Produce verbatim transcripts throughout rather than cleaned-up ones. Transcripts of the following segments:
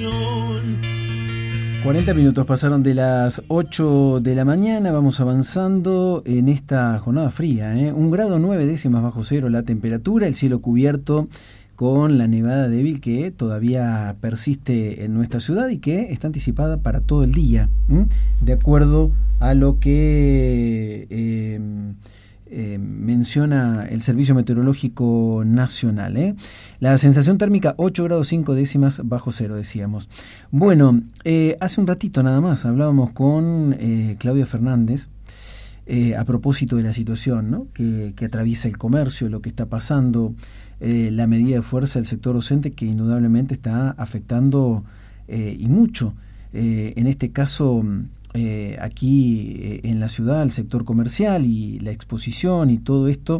cuarenta minutos pasaron de las ocho de la mañana, vamos avanzando en esta jornada fría, ¿eh? Un grado nueve décimas bajo cero la temperatura, el cielo cubierto con la nevada débil que todavía persiste en nuestra ciudad y que está anticipada para todo el día, ¿m? De acuerdo a lo que eh, eh, menciona el Servicio Meteorológico Nacional, ¿eh? La sensación térmica ocho grados cinco décimas bajo cero, decíamos. Bueno, eh, hace un ratito nada más hablábamos con eh, Claudia Fernández eh, a propósito de la situación, ¿no? que, que atraviesa el comercio, lo que está pasando, eh, la medida de fuerza del sector docente que indudablemente está afectando eh, y mucho, eh, en este caso eh, aquí eh, en la ciudad, el sector comercial y la exposición y todo esto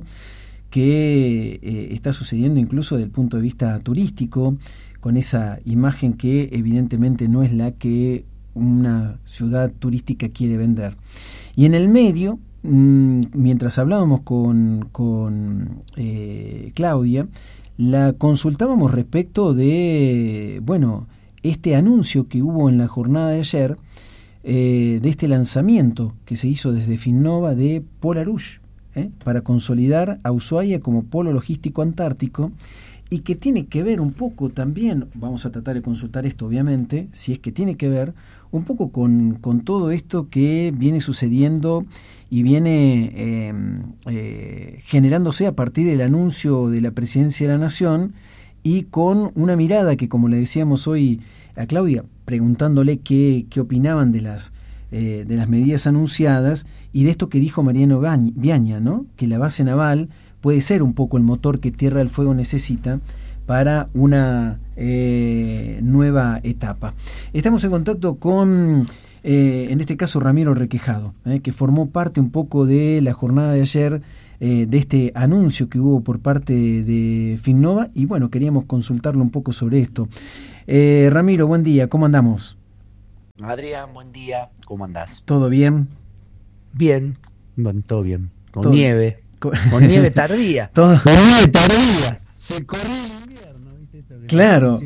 que eh, está sucediendo incluso desde el punto de vista turístico, con esa imagen que evidentemente no es la que una ciudad turística quiere vender. Y en el medio, mmm, mientras hablábamos con, con eh, Claudia, la consultábamos respecto de, bueno, este anuncio que hubo en la jornada de ayer, eh, de este lanzamiento que se hizo desde Finnova de Polarush, ¿eh? para consolidar a Ushuaia como polo logístico antártico, y que tiene que ver un poco también, vamos a tratar de consultar esto obviamente, si es que tiene que ver un poco con, con todo esto que viene sucediendo y viene eh, eh, generándose a partir del anuncio de la Presidencia de la Nación, y con una mirada que, como le decíamos hoy a Claudia, preguntándole qué, qué opinaban de las eh, de las medidas anunciadas y de esto que dijo Mariano Viaña, ¿no? Que la base naval puede ser un poco el motor que Tierra del Fuego necesita para una eh, nueva etapa. Estamos en contacto con, eh, en este caso, Ramiro Requejado, eh, que formó parte un poco de la jornada de ayer, eh, de este anuncio que hubo por parte de Finnova, y bueno, queríamos consultarlo un poco sobre esto. Eh, Ramiro, buen día, ¿cómo andamos? Adrián, buen día, ¿cómo andás? ¿Todo bien? Bien, bueno, todo bien, con todo. nieve. Con nieve tardía. Todo. Con nieve tardía. Se corrió el invierno, ¿viste? Esto que claro.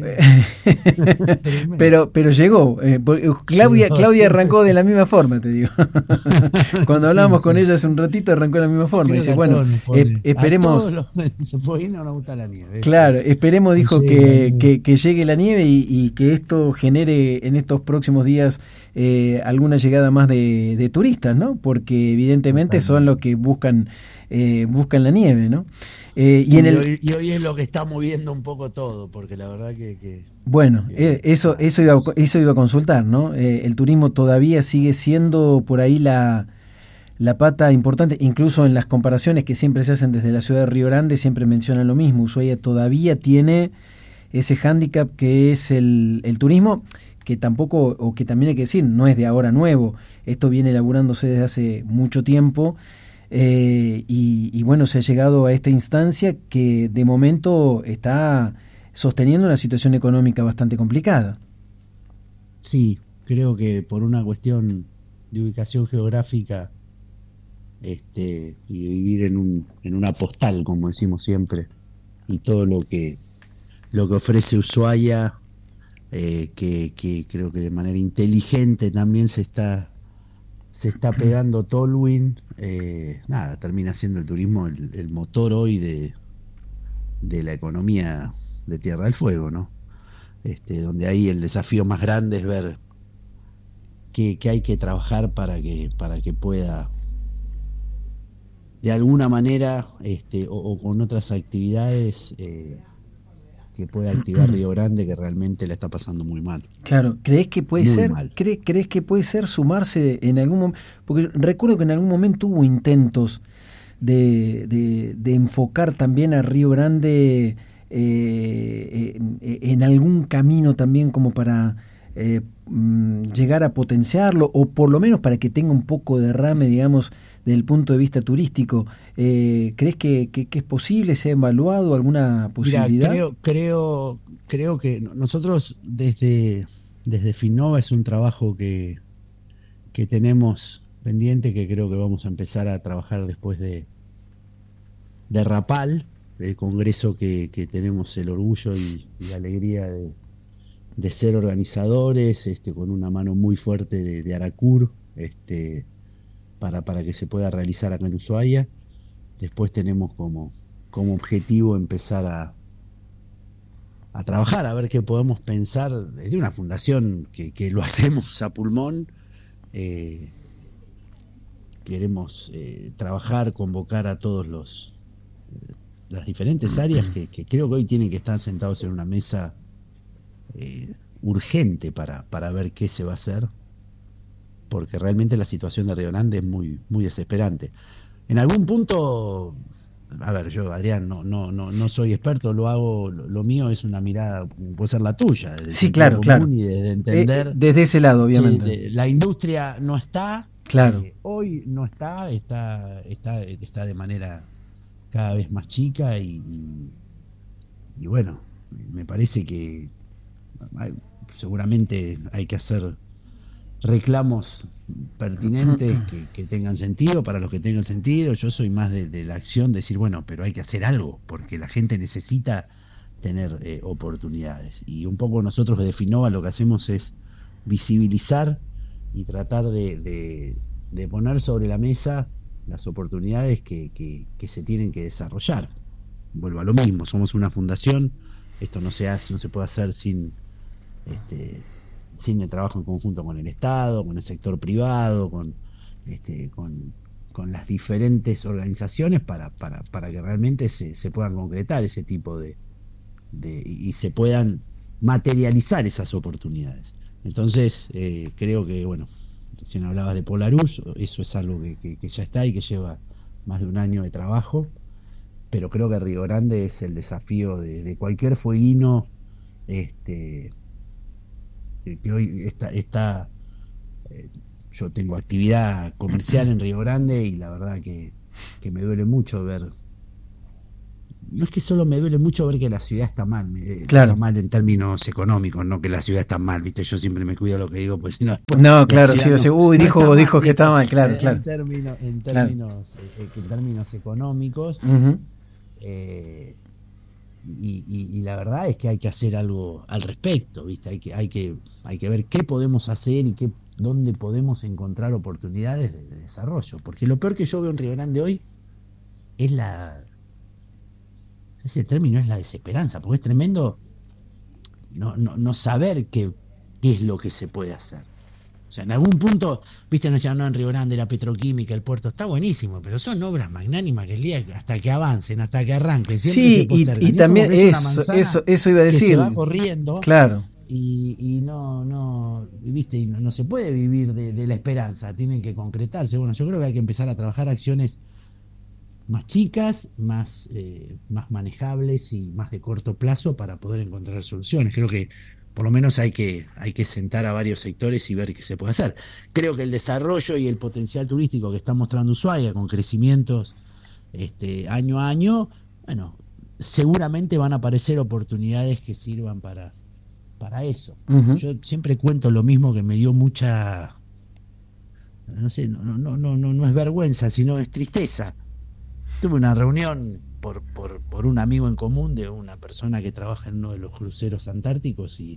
pero pero llegó. Eh, Claudia, llegó, Claudia arrancó de la misma forma, te digo. Cuando hablábamos sí, con sí. ella hace un ratito, arrancó de la misma forma. Creo dice, bueno, eh, esperemos. Los, se puede ir, no nos gusta la nieve. Claro, esperemos, dijo, que, que, que llegue la nieve y, y que esto genere en estos próximos días eh, alguna llegada más de, de turistas, ¿no? Porque evidentemente Totalmente. son los que buscan. Eh, buscan la nieve, ¿no? Eh, y, y, en el... hoy, y hoy es lo que está moviendo un poco todo, porque la verdad que... que bueno, que, eh, eso eso iba, eso iba a consultar, ¿no? Eh, el turismo todavía sigue siendo por ahí la, la pata importante, incluso en las comparaciones que siempre se hacen desde la ciudad de Río Grande, siempre mencionan lo mismo. Ushuaia todavía tiene ese hándicap que es el, el turismo, que tampoco, o que también hay que decir, no es de ahora nuevo, esto viene elaborándose desde hace mucho tiempo. Eh, y, y bueno, se ha llegado a esta instancia que de momento está sosteniendo una situación económica bastante complicada. Sí, creo que por una cuestión de ubicación geográfica este, y de vivir en un en una postal, como decimos siempre, y todo lo que lo que ofrece Ushuaia, eh, que, que creo que de manera inteligente también se está se está pegando Tolwyn, eh, nada, termina siendo el turismo el, el motor hoy de, de la economía de Tierra del Fuego, ¿no? Este, donde ahí el desafío más grande es ver qué, qué hay que trabajar para que, para que pueda de alguna manera, este, o, o con otras actividades, eh, que pueda activar Río Grande, que realmente la está pasando muy mal. Claro, ¿crees que puede muy ser? Mal. ¿crees, ¿Crees que puede ser sumarse en algún momento? Porque recuerdo que en algún momento hubo intentos de, de, de enfocar también a Río Grande eh, eh, en algún camino también como para eh, llegar a potenciarlo, o por lo menos para que tenga un poco de derrame, digamos, desde el punto de vista turístico. Eh, ¿Crees que, que, que es posible? ¿Se ha evaluado alguna posibilidad? Mirá, creo, creo, creo que nosotros desde, desde Finnova es un trabajo que, que tenemos pendiente, que creo que vamos a empezar a trabajar después de, de Rapal, el congreso que, que tenemos el orgullo y, y la alegría de, de ser organizadores, este, con una mano muy fuerte de, de Aracur, este, para, para que se pueda realizar acá en Ushuaia. Después tenemos como, como objetivo empezar a, a trabajar, a ver qué podemos pensar desde una fundación que, que lo hacemos a pulmón. Eh, queremos eh, trabajar, convocar a todos los eh, las diferentes áreas que, que creo que hoy tienen que estar sentados en una mesa eh, urgente para, para ver qué se va a hacer, porque realmente la situación de Río Grande es muy, muy desesperante. En algún punto, a ver, yo, Adrián, no, no, no, no soy experto, lo hago, lo, lo mío es una mirada, puede ser la tuya, de sí, claro, claro. Y de, de entender eh, desde ese lado, obviamente. Que de, la industria no está, claro. eh, hoy no está, está, está, está de manera cada vez más chica y, y, y bueno, me parece que hay, seguramente hay que hacer reclamos pertinentes que, que tengan sentido para los que tengan sentido. Yo soy más de, de la acción, decir, bueno, pero hay que hacer algo, porque la gente necesita tener eh, oportunidades. Y un poco nosotros de Finova lo que hacemos es visibilizar y tratar de, de, de poner sobre la mesa las oportunidades que, que, que se tienen que desarrollar. Vuelvo a lo mismo, somos una fundación, esto no se hace, no se puede hacer sin este sin el trabajo en conjunto con el Estado, con el sector privado, con este, con, con las diferentes organizaciones para, para, para que realmente se, se puedan concretar ese tipo de, de y se puedan materializar esas oportunidades. Entonces, eh, creo que, bueno, recién hablabas de Polarús, eso es algo que, que, que ya está y que lleva más de un año de trabajo, pero creo que Río Grande es el desafío de, de cualquier fueguino este que hoy está, está eh, yo tengo actividad comercial en Río Grande y la verdad que, que me duele mucho ver, no es que solo me duele mucho ver que la ciudad está mal, me, claro. está mal en términos económicos, no que la ciudad está mal, viste, yo siempre me cuido lo que digo, pues si no, no, claro, sí, no, sí, uy, no dijo, está dijo mal, que está mal, claro, en, claro. En términos, en términos, claro. eh, en términos económicos, uh-huh. eh, Y, y, y la verdad es que hay que hacer algo al respecto, ¿viste? Hay que, hay que, hay que ver qué podemos hacer y qué, dónde podemos encontrar oportunidades de, de desarrollo. Porque lo peor que yo veo en Río Grande hoy es la, no sé si el término es la desesperanza, porque es tremendo no, no, no saber qué, qué es lo que se puede hacer. O sea, en algún punto, viste, nos decían, no, en Río Grande la petroquímica, el puerto, está buenísimo, pero son obras magnánimas que el día hasta que avancen, hasta que arranquen, siempre sí, se postergan. y, y también eso, eso, eso iba a decir. Que se va corriendo. Claro. Y, y no, no, viste, y no, no se puede vivir de, de la esperanza, tienen que concretarse. Bueno, yo creo que hay que empezar a trabajar acciones más chicas, más, eh, más manejables y más de corto plazo para poder encontrar soluciones. Creo que por lo menos hay que, hay que sentar a varios sectores y ver qué se puede hacer. Creo que el desarrollo y el potencial turístico que está mostrando Ushuaia, con crecimientos este, año a año, bueno, seguramente van a aparecer oportunidades que sirvan para, para eso. Uh-huh. Yo siempre cuento lo mismo que me dio mucha, no sé, no, no, no, no, no es vergüenza, sino es tristeza. Tuve una reunión Por, por, por un amigo en común de una persona que trabaja en uno de los cruceros antárticos y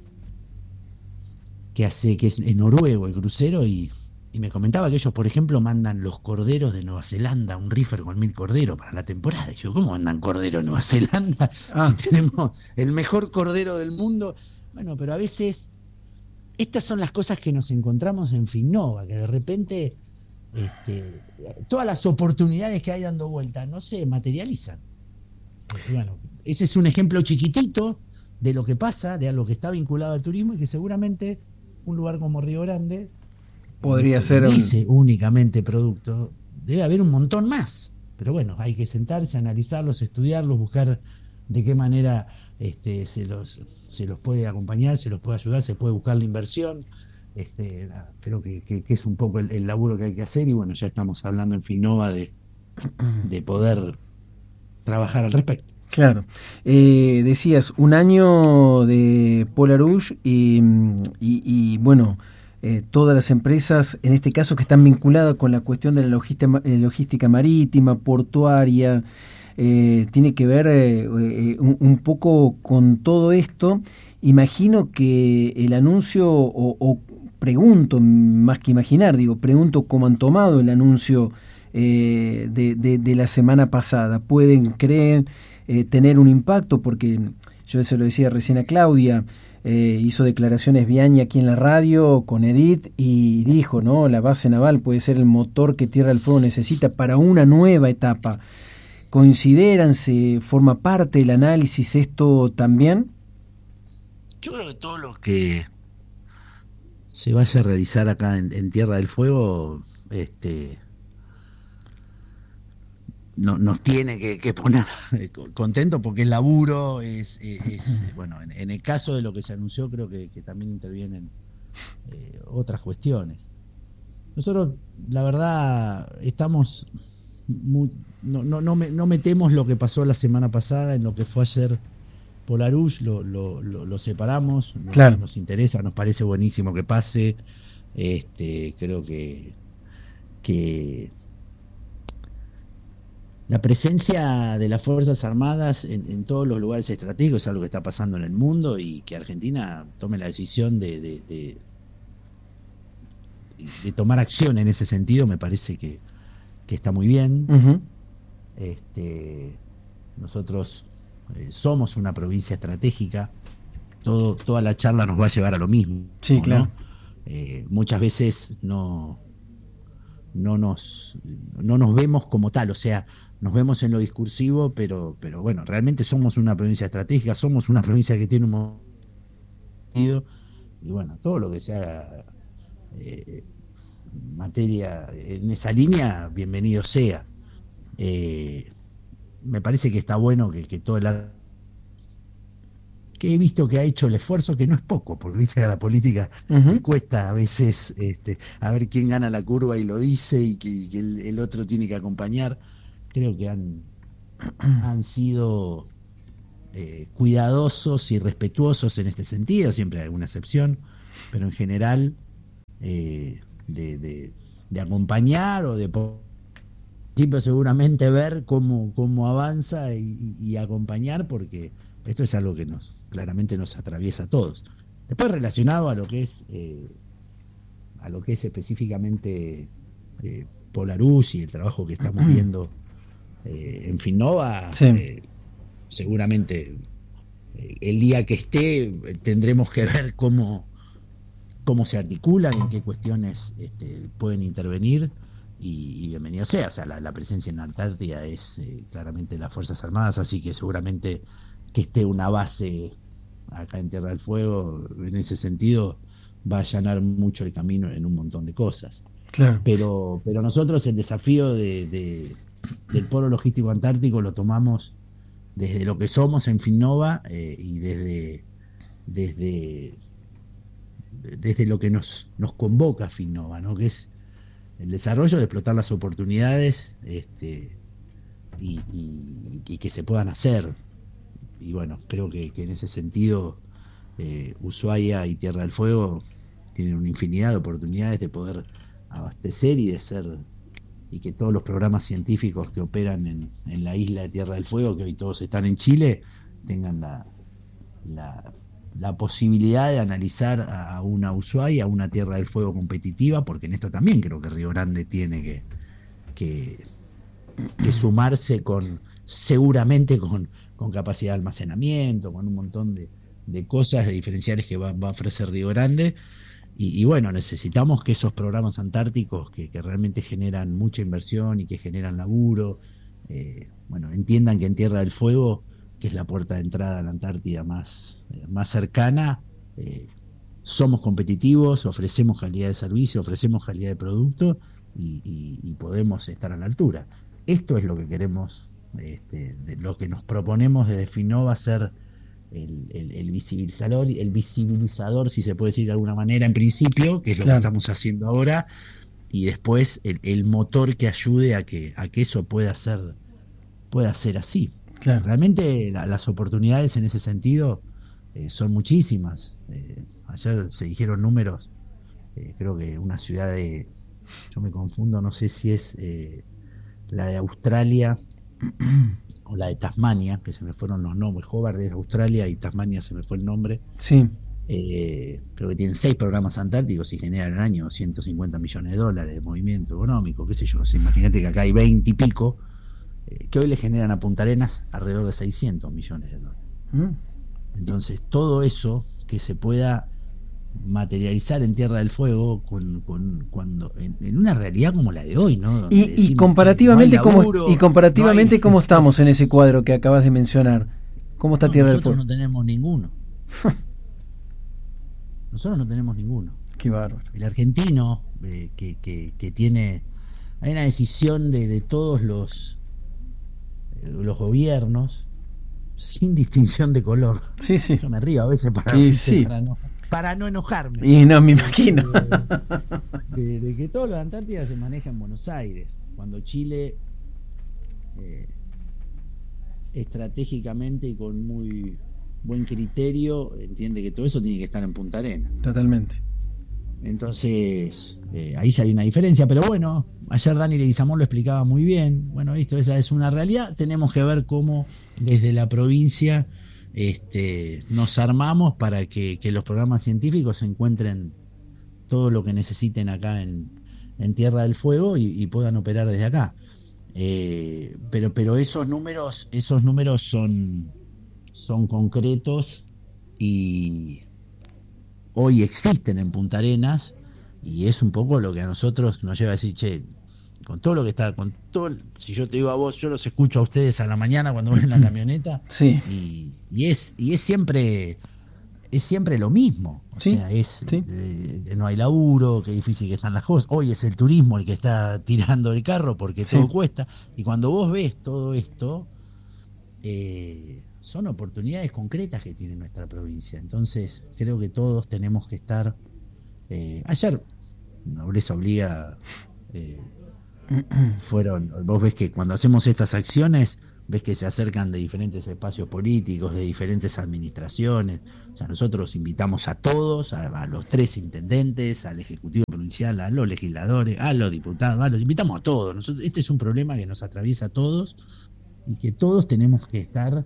que hace que es en noruego el crucero y, y me comentaba que ellos, por ejemplo, mandan los corderos de Nueva Zelanda, un reefer con mil corderos para la temporada. Y yo, ¿cómo mandan corderos de Nueva Zelanda? Ah. Si tenemos el mejor cordero del mundo. Bueno, pero a veces estas son las cosas que nos encontramos en Finova, que de repente Este, todas las oportunidades que hay dando vuelta no se materializan. Bueno, ese es un ejemplo chiquitito de lo que pasa, de algo que está vinculado al turismo y que seguramente un lugar como Río Grande podría ser un... dice únicamente producto, debe haber un montón más, pero bueno, hay que sentarse, analizarlos, estudiarlos, buscar de qué manera este, se los se los puede acompañar, se los puede ayudar, se puede buscar la inversión. Este, creo que, que, que es un poco el, el laburo que hay que hacer y bueno, ya estamos hablando en Finova de, de poder trabajar al respecto. Claro, eh, decías un año de Polarús y, y, y bueno, eh, todas las empresas, en este caso que están vinculadas con la cuestión de la logística, logística marítima, portuaria, eh, tiene que ver eh, eh, un, un poco con todo esto. Imagino que el anuncio, o, o pregunto, más que imaginar, digo, pregunto cómo han tomado el anuncio eh, de, de, de la semana pasada. ¿Pueden, creen, eh, tener un impacto? Porque yo se lo decía recién a Claudia, eh, hizo declaraciones Vianney aquí en la radio con Edith y dijo, ¿no? La base naval puede ser el motor que Tierra del Fuego necesita para una nueva etapa. ¿Consideran, se forma parte del análisis esto también? Yo creo que todo lo que se vaya a realizar acá en, en Tierra del Fuego, este, no, nos tiene que, que poner contentos porque es laburo, es, es, es bueno, en, en el caso de lo que se anunció creo que, que también intervienen eh, otras cuestiones. Nosotros, la verdad, estamos muy, no, no, no, me, no metemos lo que pasó la semana pasada en lo que fue ayer Polarush, lo, lo, lo, lo separamos, nos, claro. nos interesa, nos parece buenísimo que pase, este, creo que, que la presencia de las Fuerzas Armadas en, en todos los lugares estratégicos es algo que está pasando en el mundo, y que Argentina tome la decisión de, de, de, de tomar acción en ese sentido me parece que, que está muy bien. Uh-huh. Este, nosotros Eh, somos una provincia estratégica, todo, toda la charla nos va a llevar a lo mismo. Sí, claro. ¿No? Eh, muchas veces no, no, nos, no nos vemos como tal, o sea, nos vemos en lo discursivo, pero, pero bueno, realmente somos una provincia estratégica, somos una provincia que tiene un sentido, y bueno, todo lo que sea eh, materia en esa línea, bienvenido sea. Eh, me parece que está bueno que, que todo el ar- que he visto que ha hecho el esfuerzo, que no es poco, porque viste que a la política Uh-huh. le cuesta a veces este, a ver quién gana la curva y lo dice, y que, y que el, el otro tiene que acompañar. Creo que han, han sido eh, cuidadosos y respetuosos en este sentido, siempre hay alguna excepción, pero en general eh, de, de, de acompañar o de seguramente ver cómo, cómo avanza y, y, y acompañar, porque esto es algo que nos claramente nos atraviesa a todos. Después, relacionado a lo que es eh, a lo que es específicamente eh, Polarush y el trabajo que estamos viendo eh, en Finnova, sí. eh, seguramente eh, el día que esté tendremos que ver cómo cómo se articulan, en qué cuestiones este, pueden intervenir. Y, y bienvenido sea, o sea, la, la presencia en Antártida es eh, claramente las Fuerzas Armadas, así que seguramente que esté una base acá en Tierra del Fuego, en ese sentido, va a allanar mucho el camino en un montón de cosas. Claro. Pero, pero nosotros el desafío de, de, del Polo Logístico Antártico lo tomamos desde lo que somos en Finnova eh, y desde, desde, desde lo que nos, nos convoca Finnova, ¿no? Que es el desarrollo de explotar las oportunidades este, y, y, y que se puedan hacer. Y bueno, creo que, que en ese sentido eh, Ushuaia y Tierra del Fuego tienen una infinidad de oportunidades de poder abastecer y de ser, y que todos los programas científicos que operan en, en la isla de Tierra del Fuego, que hoy todos están en Chile, tengan la, la la posibilidad de analizar a una Ushuaia, a una Tierra del Fuego competitiva, porque en esto también creo que Río Grande tiene que, que, que sumarse con, seguramente con, con capacidad de almacenamiento, con un montón de, de cosas, de diferenciales que va, va a ofrecer Río Grande, y, y bueno, necesitamos que esos programas antárticos que, que realmente generan mucha inversión y que generan laburo, eh, bueno, entiendan que en Tierra del Fuego, que es la puerta de entrada a la Antártida más, eh, más cercana, eh, somos competitivos, ofrecemos calidad de servicio, ofrecemos calidad de producto y, y, y podemos estar a la altura. Esto es lo que queremos, este, de lo que nos proponemos desde Finnova, ser el, el, el visibilizador, el visibilizador, si se puede decir de alguna manera, en principio, que es lo claro. que estamos haciendo ahora, y después el, el motor que ayude a que, a que eso pueda ser, pueda ser así. Claro. Realmente la, las oportunidades en ese sentido eh, son muchísimas. Eh, ayer se dijeron números, eh, creo que una ciudad de, yo me confundo, no sé si es eh, la de Australia o la de Tasmania, que se me fueron los nombres, Hobart es de Australia y Tasmania se me fue el nombre. Sí. Eh, creo que tienen seis programas antárticos y generan al año ciento cincuenta millones de dólares de movimiento económico, qué sé yo. O sea, imagínate que acá hay veinte y pico, eh, que hoy le generan a Punta Arenas alrededor de seiscientos millones de dólares. Mm. Entonces, todo eso que se pueda materializar en Tierra del Fuego con, con cuando en, en una realidad como la de hoy, ¿no? Donde y, y comparativamente no laburo, cómo y comparativamente no hay... cómo estamos en ese cuadro que acabas de mencionar. ¿Cómo está no, Tierra del Fuego? Nosotros no tenemos ninguno. Nosotros no tenemos ninguno. Qué bárbaro. El argentino eh, que, que, que tiene, hay una decisión de, de todos los eh, los gobiernos sin distinción de color. Sí, sí. Yo me río a veces para, sí, sí. para no para no enojarme. Y no me imagino. De, de, de que todo lo de Antártida se maneja en Buenos Aires, cuando Chile eh, estratégicamente y con muy buen criterio entiende que todo eso tiene que estar en Punta Arenas. Totalmente. Entonces eh, ahí ya hay una diferencia, pero bueno, ayer Dani Leguizamón lo explicaba muy bien. Bueno, listo, esa es una realidad. Tenemos que ver cómo desde la provincia este, nos armamos para que, que los programas científicos encuentren todo lo que necesiten acá en, en Tierra del Fuego y, y puedan operar desde acá. Eh, pero, pero esos números, esos números son son concretos y hoy existen en Punta Arenas, y es un poco lo que a nosotros nos lleva a decir, che, con todo lo que está, con todo, si yo te digo a vos, yo los escucho a ustedes a la mañana cuando van en la camioneta, sí. y, y es y es siempre es siempre lo mismo, o sí, sea, es sí. eh, no hay laburo, qué difícil que están las cosas, hoy es el turismo el que está tirando el carro porque sí. todo cuesta, y cuando vos ves todo esto, eh, son oportunidades concretas que tiene nuestra provincia. Entonces creo que todos tenemos que estar eh, ayer Nobleza Obliga eh, fueron, vos ves que cuando hacemos estas acciones ves que se acercan de diferentes espacios políticos, de diferentes administraciones. O sea, nosotros invitamos a todos, a, a los tres intendentes, al Ejecutivo Provincial, a los legisladores, a los diputados, a los invitamos a todos. Nosotros, este es un problema que nos atraviesa a todos y que todos tenemos que estar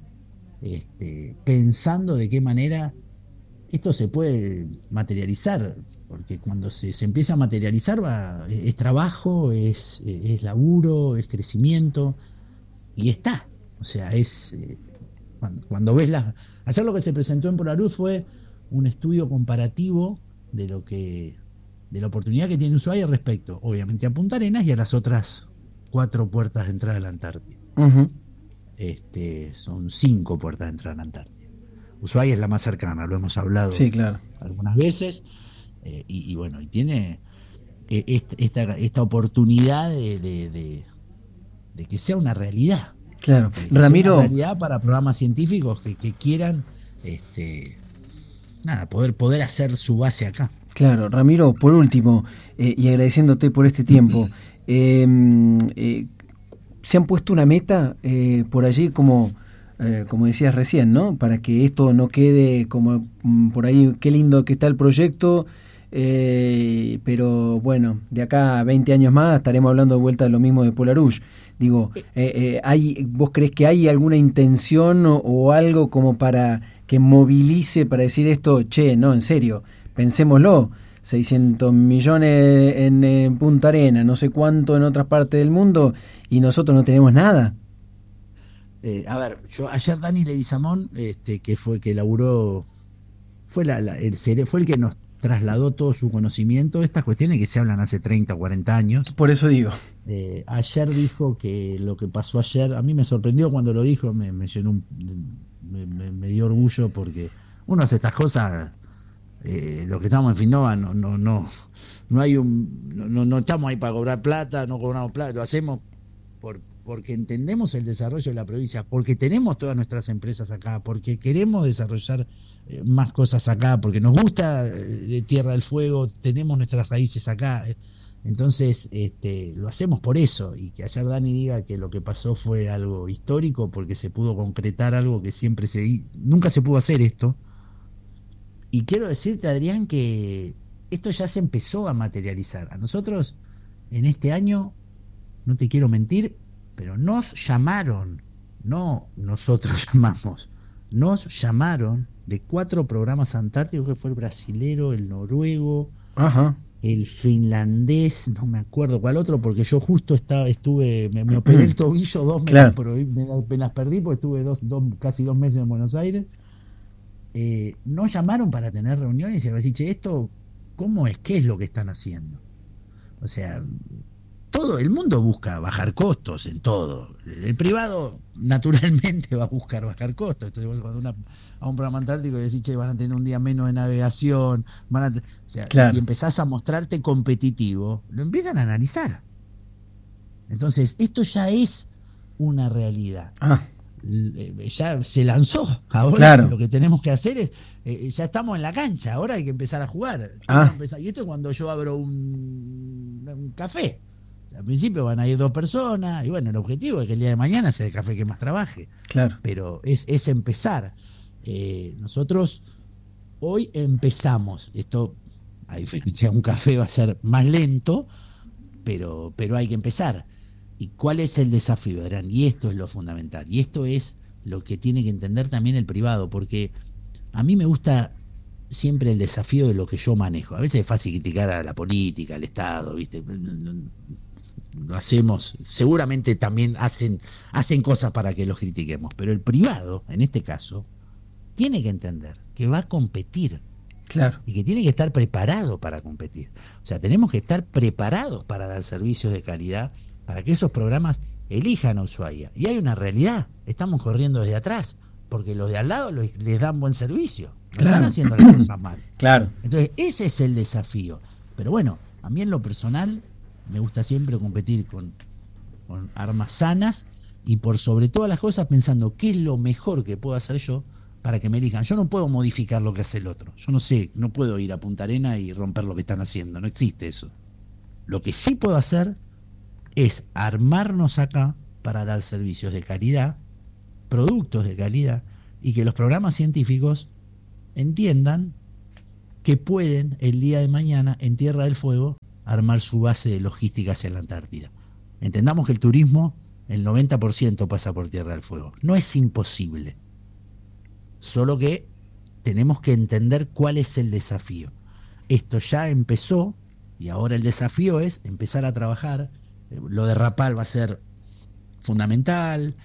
Este, pensando de qué manera esto se puede materializar, porque cuando se, se empieza a materializar va, es, es trabajo, es, es laburo, es crecimiento, y está, o sea, es eh, cuando, cuando ves las... Ayer lo que se presentó en Polaruz fue un estudio comparativo de lo que de la oportunidad que tiene Ushuaia respecto, obviamente, a Punta Arenas y a las otras cuatro puertas de entrada a la Antártida. Uh-huh. Este, son cinco puertas de entrada a la Antártida. Ushuaia es la más cercana, lo hemos hablado sí, claro. algunas veces, eh, y, y bueno, y tiene eh, esta, esta oportunidad de, de, de, de que sea una realidad. Claro, que Ramiro. Sea una realidad para programas científicos que, que quieran, este, nada, poder, poder hacer su base acá. Claro, Ramiro, por último, eh, y agradeciéndote por este tiempo, eh, eh, se han puesto una meta eh, por allí como eh, como decías recién, ¿no? Para que esto no quede como mm, por ahí, qué lindo que está el proyecto, eh, pero bueno, de acá a veinte años más estaremos hablando de vuelta de lo mismo de Polarush. Digo, eh, eh, hay, ¿vos crees que hay alguna intención o, o algo como para que movilice para decir esto, che, no, en serio, pensémoslo? seiscientos millones en, en Punta Arenas, no sé cuánto en otras partes del mundo, y nosotros no tenemos nada. Eh, a ver, yo ayer Dani Leguizamón, este, que fue que laburó, fue la, la, el fue el que nos trasladó todo su conocimiento, estas cuestiones que se hablan hace treinta o cuarenta años. Por eso digo. Eh, ayer dijo que lo que pasó ayer, a mí me sorprendió cuando lo dijo, me, me llenó un, me, me, me dio orgullo, porque uno hace estas cosas. Eh, los que estamos en Finnova no no no no hay un no, no estamos ahí para cobrar plata, no cobramos plata, lo hacemos por porque entendemos el desarrollo de la provincia, porque tenemos todas nuestras empresas acá, porque queremos desarrollar eh, más cosas acá, porque nos gusta eh, Tierra del Fuego, tenemos nuestras raíces acá, eh, entonces este lo hacemos por eso. Y que ayer Dani diga que lo que pasó fue algo histórico porque se pudo concretar algo que siempre se nunca se pudo hacer esto. Y quiero decirte, Adrián, que esto ya se empezó a materializar. A nosotros, en este año, no te quiero mentir, pero nos llamaron no nosotros llamamos, nos llamaron de cuatro programas antárticos, que fue el brasilero, el noruego, Ajá. el finlandés, no me acuerdo cuál otro, porque yo justo estaba, estuve, me, me operé el tobillo, dos me, Claro. las, prohibí- me, las- me las perdí porque estuve dos, dos, casi dos meses en Buenos Aires. Eh, nos llamaron para tener reuniones y decir, che, esto, ¿cómo es? ¿Qué es lo que están haciendo? O sea, todo el mundo busca bajar costos en todo. El privado naturalmente va a buscar bajar costos. Entonces vos cuando una, a un programa antártico y decís, che, van a tener un día menos de navegación, van a te- o sea, Claro. y empezás a mostrarte competitivo, lo empiezan a analizar. Entonces, esto ya es una realidad. Ah, L- Ya se lanzó. Ahora Claro. lo que tenemos que hacer es, eh, ya estamos en la cancha, ahora hay que empezar a jugar. Tenemos Ah. que empezar- Y esto es cuando yo abro un, un café. O sea, al principio van a ir dos personas, y bueno, el objetivo es que el día de mañana sea el café que más trabaje. claro. Pero es, es empezar. Eh, nosotros hoy empezamos. Esto, a diferencia de un café, va a ser más lento, pero, pero hay que empezar. ¿Y cuál es el desafío, Adrián? Y esto es lo fundamental. Y esto es lo que tiene que entender también el privado, porque a mí me gusta siempre el desafío de lo que yo manejo. A veces es fácil criticar a la política, al Estado, ¿viste? Lo hacemos, seguramente también hacen, hacen cosas para que los critiquemos, pero el privado, en este caso, tiene que entender que va a competir Claro. y que tiene que estar preparado para competir. O sea, tenemos que estar preparados para dar servicios de calidad, para que esos programas elijan a Ushuaia. Y hay una realidad, estamos corriendo desde atrás, porque los de al lado les, les dan buen servicio, no Claro. están haciendo las cosas mal. Claro. Entonces, ese es el desafío. Pero bueno, a mí en lo personal me gusta siempre competir con, con armas sanas y por sobre todas las cosas pensando qué es lo mejor que puedo hacer yo para que me elijan. Yo no puedo modificar lo que hace el otro. Yo no sé, no puedo ir a Punta Arena y romper lo que están haciendo. No existe eso. Lo que sí puedo hacer es armarnos acá para dar servicios de calidad, productos de calidad, y que los programas científicos entiendan que pueden el día de mañana en Tierra del Fuego armar su base de logística hacia la Antártida. Entendamos que el turismo, el noventa por ciento pasa por Tierra del Fuego. No es imposible, solo que tenemos que entender cuál es el desafío. Esto ya empezó y ahora el desafío es empezar a trabajar. Lo de Rapal va a ser fundamental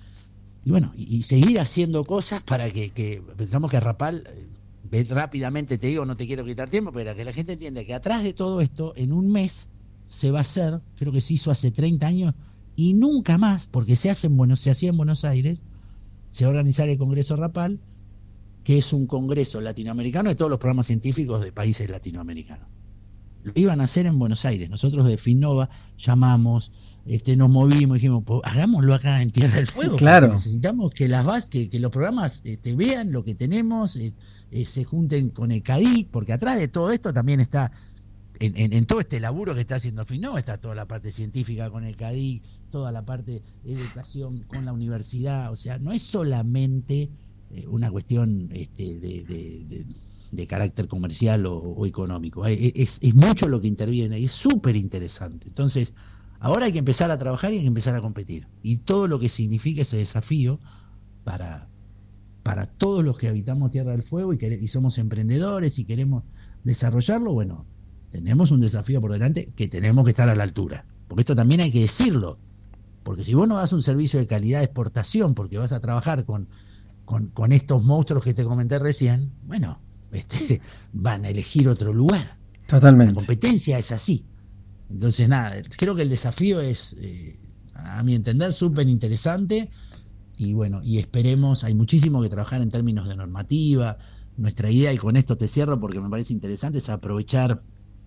y bueno, y, y seguir haciendo cosas para que, que pensamos que Rapal, eh, rápidamente te digo, no te quiero quitar tiempo, pero que la gente entienda que atrás de todo esto, en un mes se va a hacer, creo que se hizo hace treinta años y nunca más, porque se hace en Buenos, se hacía en Buenos Aires, se va a organizar el Congreso Rapal, que es un congreso latinoamericano de todos los programas científicos de países latinoamericanos. Lo iban a hacer en Buenos Aires. Nosotros de Finnova llamamos, este, nos movimos y dijimos, pues, hagámoslo acá en Tierra del Fuego. Claro. Necesitamos que las bases, que, que los programas este, vean lo que tenemos, eh, eh, se junten con el C A D I C, porque atrás de todo esto también está, en, en, en todo este laburo que está haciendo Finnova, está toda la parte científica con el C A D I C, toda la parte de educación con la universidad. O sea, no es solamente eh, una cuestión este, de, de, de de carácter comercial o, o económico. Es, es mucho lo que interviene y es súper interesante. Entonces, ahora hay que empezar a trabajar y hay que empezar a competir. Y todo lo que significa ese desafío para, para todos los que habitamos Tierra del Fuego y, que, y somos emprendedores y queremos desarrollarlo, bueno, tenemos un desafío por delante que tenemos que estar a la altura. Porque esto también hay que decirlo. Porque si vos no das un servicio de calidad de exportación porque vas a trabajar con, con, con estos monstruos que te comenté recién, bueno, Este, van a elegir otro lugar. Totalmente. La competencia es así. Entonces, nada, creo que el desafío es, eh, a mi entender, súper interesante. Y bueno, y esperemos, hay muchísimo que trabajar en términos de normativa. Nuestra idea, y con esto te cierro porque me parece interesante, es aprovechar,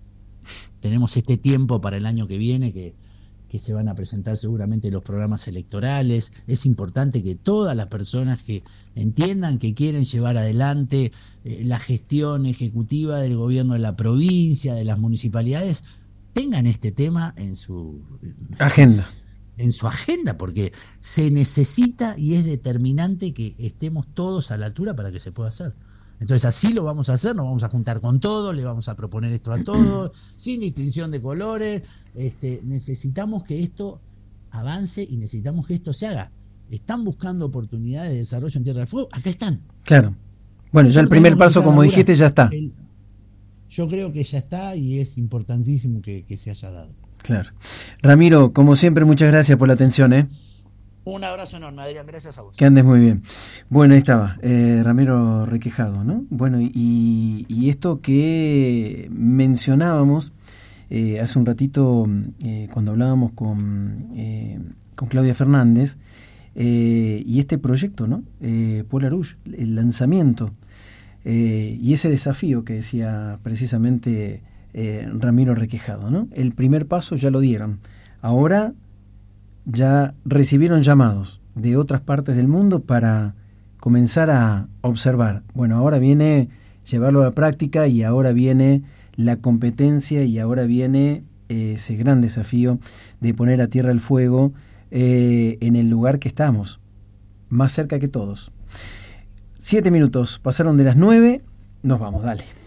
tenemos este tiempo para el año que viene que que se van a presentar seguramente los programas electorales. Es importante que todas las personas que entiendan que quieren llevar adelante eh, la gestión ejecutiva del gobierno de la provincia, de las municipalidades, tengan este tema en su agenda. En su agenda, porque se necesita y es determinante que estemos todos a la altura para que se pueda hacer. Entonces así lo vamos a hacer, nos vamos a juntar con todos, le vamos a proponer esto a todos, sin distinción de colores. Este, necesitamos que esto avance y necesitamos que esto se haga. están buscando oportunidades de desarrollo en Tierra del Fuego, acá están. Claro. Bueno, ya el primer paso, como dijiste, ya está. El, yo creo que ya está y es importantísimo que, que se haya dado. Claro. Ramiro, como siempre, muchas gracias por la atención, ¿eh? Un abrazo enorme, Adrián, gracias a vos. Que andes muy bien. Bueno, ahí estaba, eh, Ramiro Requejado, ¿no? Bueno, y, y esto que mencionábamos eh, hace un ratito, eh, cuando hablábamos con, eh, con Claudia Fernández, eh, y este proyecto, ¿no? Eh, Polar Rouge, el lanzamiento, eh, y ese desafío que decía precisamente eh, Ramiro Requejado, ¿no? El primer paso ya lo dieron. Ahora ya recibieron llamados de otras partes del mundo para comenzar a observar. Bueno, ahora viene llevarlo a la práctica y ahora viene la competencia y ahora viene eh, ese gran desafío de poner a tierra el fuego eh, en el lugar que estamos, más cerca que todos. Siete minutos pasaron de las nueve, nos vamos, dale.